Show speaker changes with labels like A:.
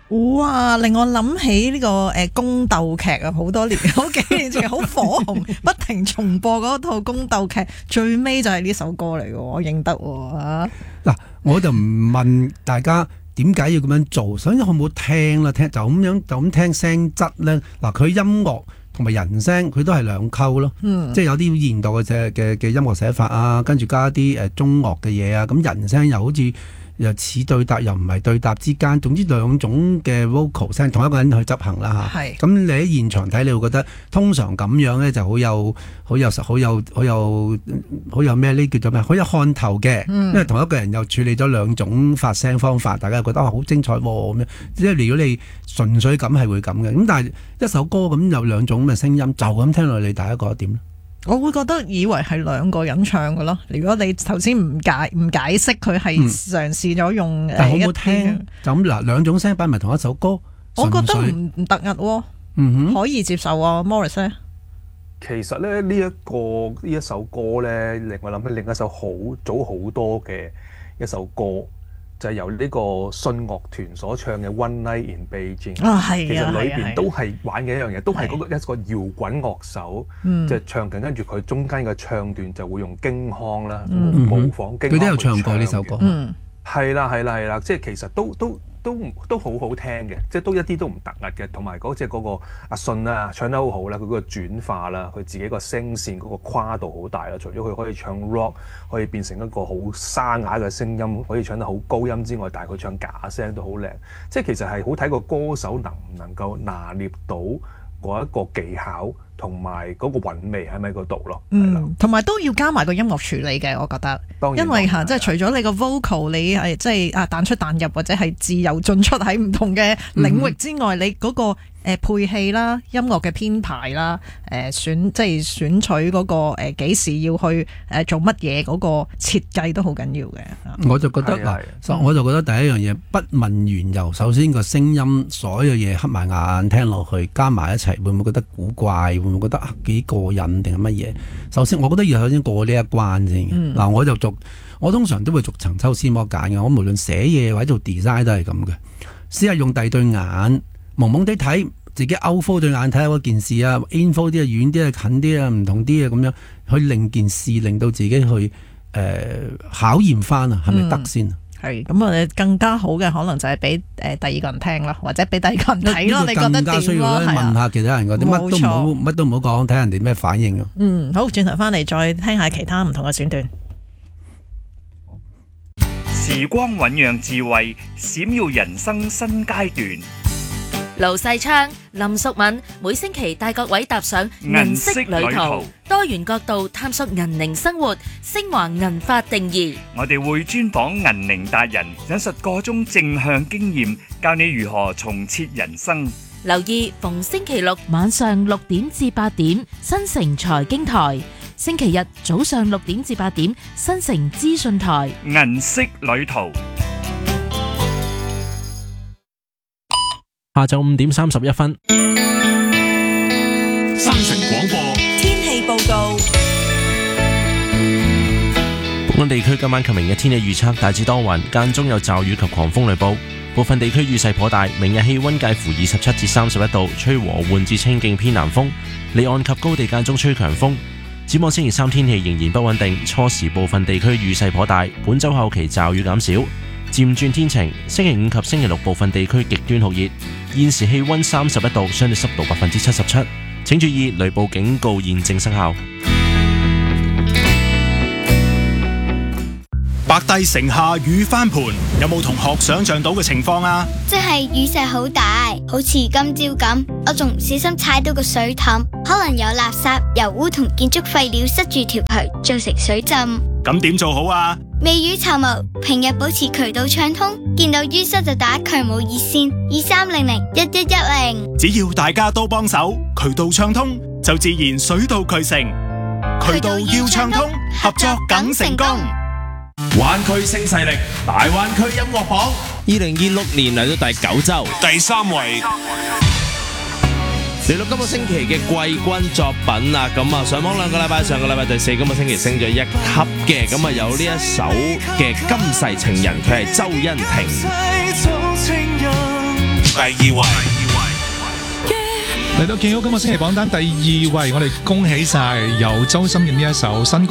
A: 哇！令我諗起呢個宮鬥劇啊，好多年好幾年前好火紅，不停重播嗰套宮鬥劇，最尾就係呢首歌嚟嘅，我認得喎。
B: 嗱，我就唔問大家點解要咁樣做，首先好唔好聽啦？聽就咁聽聲質咧。嗱，佢音樂同埋人聲佢都係兩溝咯，即係有啲現代嘅音樂寫法啊，跟住加啲中樂嘅嘢啊，咁人聲又好似又似對答又唔係對答之間，總之兩種嘅 vocal 聲同一個人去執行啦嚇。咁你喺現場睇，你會覺得通常咁樣咧就好有咩呢叫做咩？好有看頭嘅，因為同一個人又處理咗兩種發聲方法，大家覺得好精彩喎咁樣。即係如果你純粹咁係會咁嘅，咁但係一首歌咁有兩種咁嘅聲音，就咁聽落嚟，大家覺得點咧？
A: 我會覺得以為係兩個人唱嘅咯。如果你頭先唔解釋佢係嘗試咗用
B: 但好唔好聽？就咁嗱，兩種聲擺埋同一首歌，
A: 我覺得唔突兀喎，可以接受啊。Morris 咧，
C: 其實咧呢一首歌咧，令我諗起另一首好早好多嘅一首歌。就係由呢個信樂團所唱嘅《One Night in Beijing》，其實裏邊都係玩嘅一樣嘢，都係一個搖滾樂手，即係唱緊，跟住佢中間嘅唱段就會用京腔啦，模仿京腔。
B: 佢都有唱過呢首歌。
C: 係啦，即係其實都好好聽嘅，即係都一啲都唔突兀嘅，同埋嗰個阿信啊唱得好好啦，佢嗰個轉化啦，佢自己個聲線嗰個跨度好大啦，除咗佢可以唱 rock， 可以變成一個好沙啞嘅聲音，可以唱得好高音之外，但係佢唱假聲都好靚，即係其實係好睇個歌手能唔能夠拿捏到嗰一個技巧同埋嗰個韻味喺咪嗰度咯，
A: 同埋都要加埋個音樂處理嘅，我覺得，因為即係除咗你個 vocal 你係即係彈出彈入或者係自由進出喺唔同嘅領域之外，你嗰個配器啦、音樂嘅編排啦、選取嗰個幾時要去做乜嘢嗰個設計都好緊要嘅。
B: 我就覺得我就覺得第一樣嘢不問緣由，首先個聲音所有嘢黑埋眼聽落去，加埋一齊，會唔會覺得古怪？會唔會覺得幾過癮定係乜嘢？首先，我覺得要首先過呢一關先。嗱，我通常都會逐層抽絲剝繭嘅。我無論寫嘢或者做 design 都係咁嘅。試下用第二對眼，朦朦地睇，自己 outflow 對眼睇下嗰件事啊 ，inflow 啲啊，遠啲啊，近啲啊，唔同啲啊，咁樣去令件事令到自己去考驗翻啊，係咪得先？
A: 係咁我哋更加好嘅可能就係俾第二個人聽啦，或者俾第二個人睇咯。你覺得點咯？
B: 更加需要問下其他人嗰啲乜都唔好講，睇人哋咩反應咯。
A: 好，轉頭翻嚟再聽下其他唔同嘅選段。
D: 時光醞釀智慧，閃耀人生新階段。
E: 盧世昌、林淑敏每星期帶各位踏上銀色旅途，多元角度探索銀齡生活，升華銀髮定義。
D: 我哋會專訪銀齡達人，引述個中正向經驗，教你如何重設人生。
E: 留意逢星期六晚上6點至8點，新城財經台；星期日早上6點至8點，新城資訊台。
D: 銀色旅途。
F: 下晝5點31分，
G: 新城廣播
A: 天氣報告。
F: 本港地區今晚及明日天氣預測大致多雲，間中有驟雨及狂風雷暴，部分地區雨勢頗大。明日氣溫介乎27至31度，吹和緩至清勁偏南風，離岸及高地間中吹強風。展望星期3天氣仍然不穩定，初時部分地區雨勢頗大，本週後期驟雨減少，漸轉天晴。星期5及星期6部分地區極端酷熱。現時氣溫31度，相對濕度77%。請注意雷暴警告現正生效。
G: 白帝城下雨翻盤，有冇同學想象到嘅情況啊？
H: 即係雨勢好大，好似今朝咁，我仲唔小心踩到個水凼，可能有垃圾、油污同建築廢料塞住條渠，造成水浸。
G: 咁點做好啊？
H: 未雨綢繆，平日保持渠道暢通，見到淤塞就打渠務熱線23001110。
G: 只要大家都幫手，渠道暢通就自然水到渠成。渠道要暢通，合作梗成功。
I: 灣區新勢力大灣區音樂榜，2026年嚟到第9週，
G: 第3位。
I: 嚟到今個星期嘅季軍作品啦，咁啊上榜2個禮拜，上個禮拜第4，今個星期升咗1級嘅，咁啊有呢一首嘅《今世情人》，佢係周欣婷。
G: 第2位。嚟到見到今個星期榜單第2位，我哋恭喜晒由周深嘅呢一首新